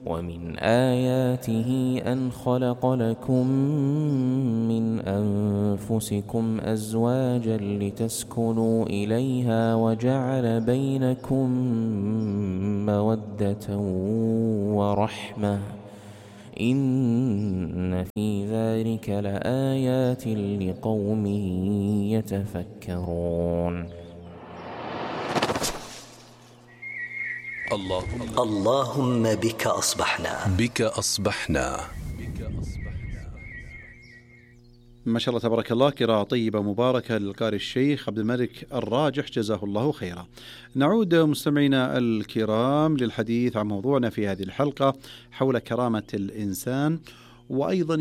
ومن آياته أن خلق لكم من أنفسكم أزواجا لتسكنوا إليها وجعل بينكم مودة ورحمة إن في ذلك لآيات لقوم يتفكرون. اللهم بك أصبحنا. ما شاء الله تبارك الله، قراءة طيبة مباركة للقارئ الشيخ عبد الملك الراجح جزاه الله خيرا. نعود مستمعينا الكرام للحديث عن موضوعنا في هذه الحلقة حول كرامة الإنسان، وأيضا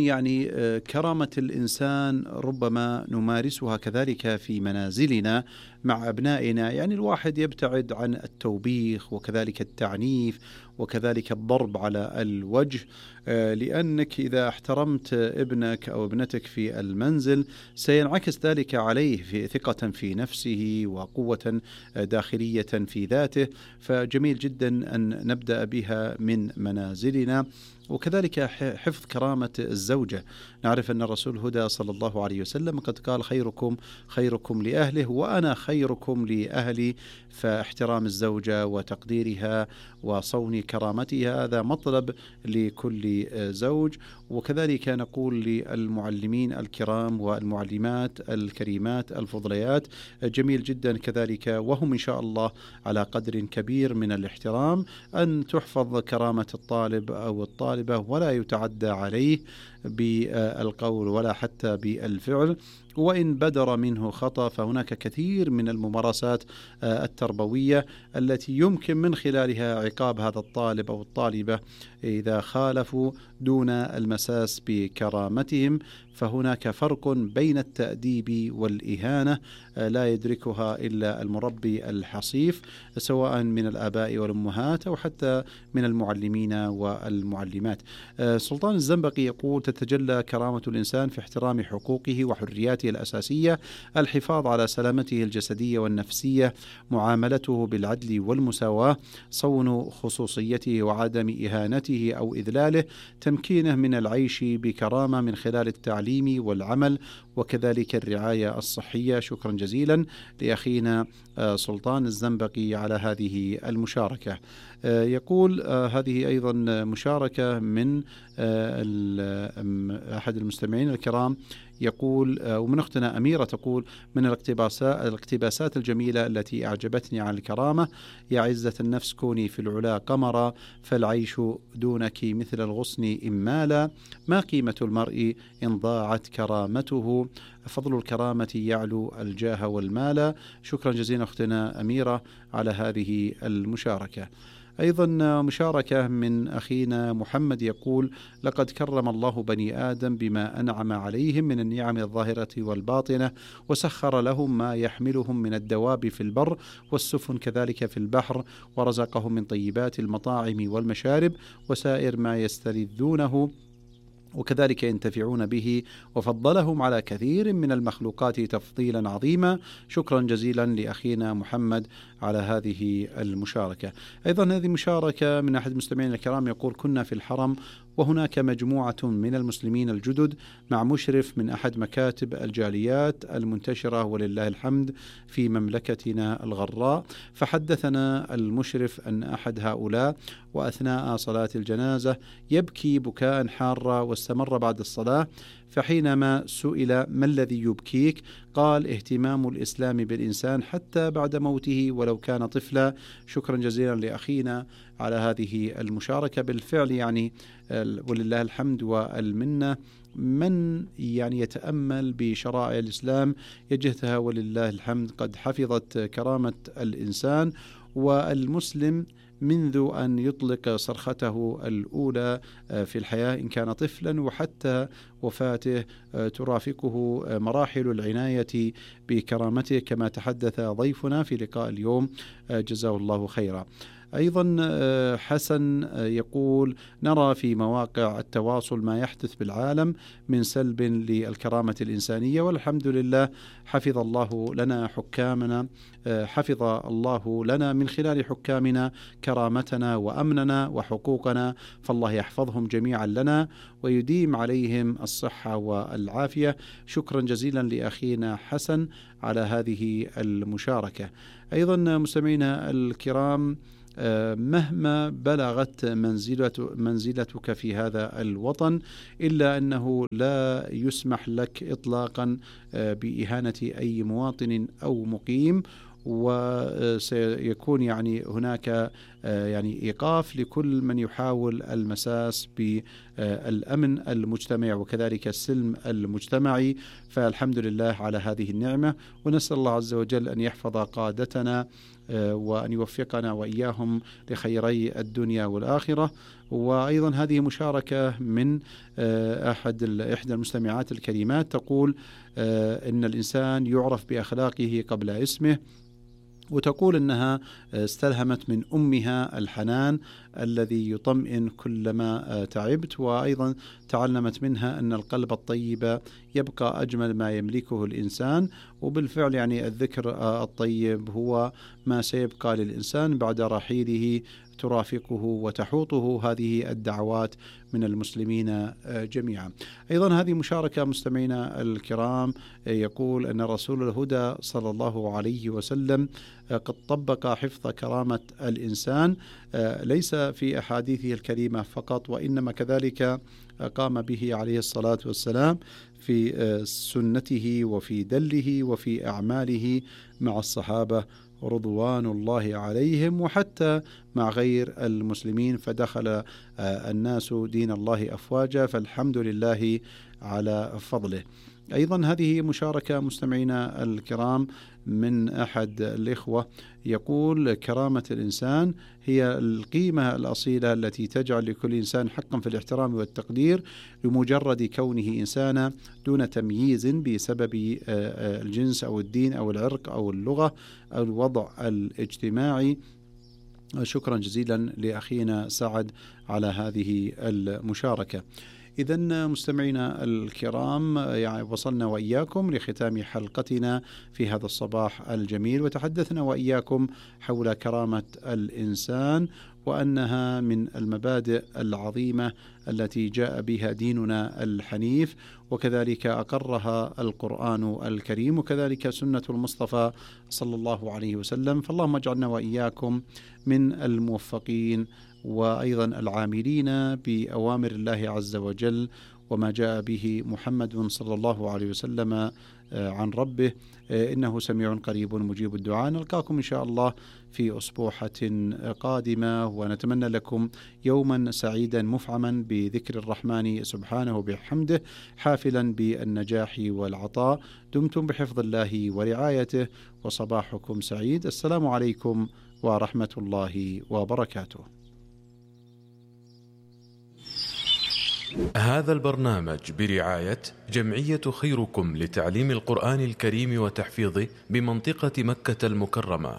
كرامة الإنسان ربما نمارسها كذلك في منازلنا مع أبنائنا. الواحد يبتعد عن التوبيخ وكذلك التعنيف وكذلك الضرب على الوجه، لأنك إذا احترمت ابنك أو ابنتك في المنزل سينعكس ذلك عليه في ثقة في نفسه وقوة داخلية في ذاته. فجميل جدا أن نبدأ بها من منازلنا. وكذلك حفظ كرامة الزوجة. نعرف أن الرسول هدى صلى الله عليه وسلم قد قال خيركم لأهله وأنا خيركم لأهلي. فاحترام الزوجة وتقديرها وصون كرامتها هذا مطلب لكل زوج. وكذلك نقول للمعلمين الكرام والمعلمات الكريمات الفضليات جميل جدا كذلك وهم إن شاء الله على قدر كبير من الاحترام أن تحفظ كرامة الطالب أو الطالبة ولا يتعدى عليه بالقول ولا حتى بالفعل. وإن بدر منه خطأ فهناك كثير من الممارسات التربوية التي يمكن من خلالها عقاب هذا الطالب أو الطالبة إذا خالفوا دون المساس بكرامتهم. فهناك فرق بين التأديب والإهانة لا يدركها إلا المربي الحصيف سواء من الآباء والأمهات أو حتى من المعلمين والمعلمات. سلطان الزنبقي يقول: تتجلى كرامة الإنسان في احترام حقوقه وحرياته الأساسية، الحفاظ على سلامته الجسدية والنفسية، معاملته بالعدل والمساواة، صون خصوصيته وعدم إهانته أو إذلاله، تمكينه من العيش بكرامة من خلال التعليم والعمل وكذلك الرعاية الصحية. شكرا جزيلا لأخينا سلطان الزنبقي على هذه المشاركة. يقول هذه أيضا مشاركة من أحد المستمعين الكرام، يقول ومن أختنا أميرة تقول: من الاقتباسات الجميلة التي أعجبتني عن الكرامة: يا عزة النفس كوني في العلا قمرا، فالعيش دونك مثل الغصن إمالا، ما قيمة المرء إن ضاعت كرامته، فضل الكرامة يعلو الجاه والمال. شكرا جزيلا أختنا أميرة على هذه المشاركة. أيضا مشاركة من أخينا محمد يقول: لقد كرم الله بني آدم بما أنعم عليهم من النعم الظاهرة والباطنة، وسخر لهم ما يحملهم من الدواب في البر والسفن كذلك في البحر، ورزقهم من طيبات المطاعم والمشارب وسائر ما يستلذونه وكذلك ينتفعون به، وفضلهم على كثير من المخلوقات تفضيلا عظيما. شكرا جزيلا لأخينا محمد على هذه المشاركة. أيضا هذه مشاركة من أحد المستمعين الكرام يقول: كنا في الحرم وهناك مجموعة من المسلمين الجدد مع مشرف من أحد مكاتب الجاليات المنتشرة ولله الحمد في مملكتنا الغراء، فحدثنا المشرف أن أحد هؤلاء وأثناء صلاة الجنازة يبكي بكاء حارا واستمر بعد الصلاة، فحينما سئل: ما الذي يبكيك؟ قال: اهتمام الإسلام بالإنسان حتى بعد موته ولو كان طفلا. شكرا جزيلا لأخينا على هذه المشاركة. بالفعل ولله الحمد والمنة من يتأمل بشرائع الإسلام يجدها ولله الحمد قد حفظت كرامة الإنسان، والمسلم منذ أن يطلق صرخته الأولى في الحياة إن كان طفلا وحتى وفاته ترافقه مراحل العناية بكرامته كما تحدث ضيفنا في لقاء اليوم جزاه الله خيرا. أيضا حسن يقول: نرى في مواقع التواصل ما يحدث بالعالم من سلب للكرامة الإنسانية، والحمد لله حفظ الله لنا حكامنا، حفظ الله لنا من خلال حكامنا كرامتنا وأمننا وحقوقنا، فالله يحفظهم جميعا لنا ويديم عليهم الصحة والعافية. شكرا جزيلا لأخينا حسن على هذه المشاركة. أيضا مستمعينا الكرام، مهما بلغت منزلتك في هذا الوطن إلا أنه لا يسمح لك إطلاقا بإهانة أي مواطن أو مقيم، وسيكون هناك إيقاف لكل من يحاول المساس بالأمن المجتمعي وكذلك السلم المجتمعي. فالحمد لله على هذه النعمة، ونسأل الله عز وجل أن يحفظ قادتنا وأن يوفقنا وإياهم لخيري الدنيا والآخرة. وأيضا هذه مشاركة من إحدى المستمعات الكريمات، تقول إن الإنسان يعرف بأخلاقه قبل اسمه، وتقول أنها استلهمت من أمها الحنان الذي يطمئن كلما تعبت، وأيضا تعلمت منها أن القلب الطيب يبقى أجمل ما يملكه الإنسان. وبالفعل الذكر الطيب هو ما سيبقى للإنسان بعد رحيله، ترافقه وتحوطه هذه الدعوات من المسلمين جميعا. أيضا هذه مشاركة مستمعينا الكرام، يقول أن رسول الهدى صلى الله عليه وسلم قد طبق حفظ كرامة الإنسان، ليس في أحاديثه الكريمة فقط، وإنما كذلك قام به عليه الصلاة والسلام في سنته وفي دله وفي أعماله مع الصحابة رضوان الله عليهم، وحتى مع غير المسلمين، فدخل الناس دين الله أفواجا، فالحمد لله على فضله. أيضا هذه مشاركة مستمعينا الكرام من أحد الإخوة، يقول: كرامة الإنسان هي القيمة الأصيلة التي تجعل لكل إنسان حقا في الاحترام والتقدير لمجرد كونه إنسانا، دون تمييز بسبب الجنس أو الدين أو العرق أو اللغة أو الوضع الاجتماعي. شكرا جزيلا لأخينا سعد على هذه المشاركة. إذن مستمعينا الكرام، وصلنا وإياكم لختام حلقتنا في هذا الصباح الجميل، وتحدثنا وإياكم حول كرامة الإنسان، وأنها من المبادئ العظيمة التي جاء بها ديننا الحنيف، وكذلك أقرها القرآن الكريم، وكذلك سنة المصطفى صلى الله عليه وسلم. فاللهم اجعلنا وإياكم من الموفقين، وأيضا العاملين بأوامر الله عز وجل وما جاء به محمد صلى الله عليه وسلم عن ربه، إنه سميع قريب مجيب الدعاء. نلقاكم إن شاء الله في أسبوعة قادمة، ونتمنى لكم يوما سعيدا مفعما بذكر الرحمن سبحانه وبحمده، حافلا بالنجاح والعطاء. دمتم بحفظ الله ورعايته، وصباحكم سعيد. السلام عليكم ورحمة الله وبركاته. هذا البرنامج برعاية جمعية خيركم لتعليم القرآن الكريم وتحفيظه بمنطقة مكة المكرمة.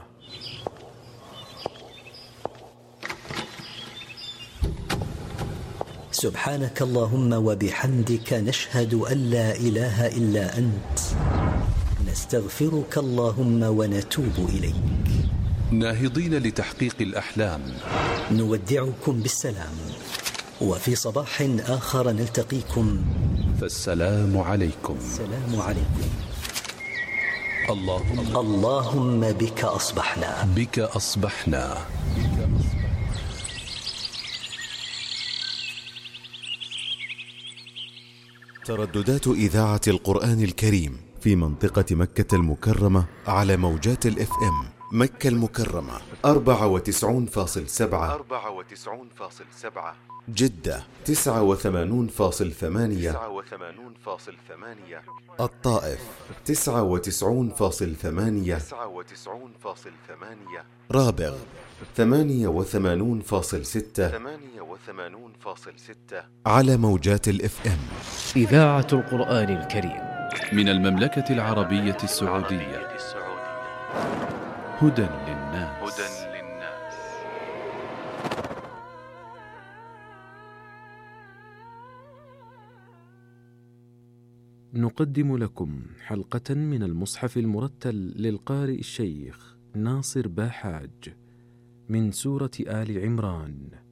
سبحانك اللهم وبحمدك، نشهد أن لا إله إلا أنت، نستغفرك اللهم ونتوب إليك. ناهضين لتحقيق الأحلام، نودعكم بالسلام، وفي صباح آخر نلتقيكم، فالسلام عليكم. السلام عليكم. اللهم بك أصبحنا، بك أصبحنا. ترددات إذاعة القرآن الكريم في منطقة مكة المكرمة على موجات الFM مكة المكرمة 94.7، جدة 89.8، الطائف 99.8، رابغ 88.6 على موجات الFM. إذاعة القرآن الكريم من المملكة العربية السعودية. هدى للناس. نقدم لكم حلقة من المصحف المرتل للقارئ الشيخ ناصر باحاج من سورة آل عمران.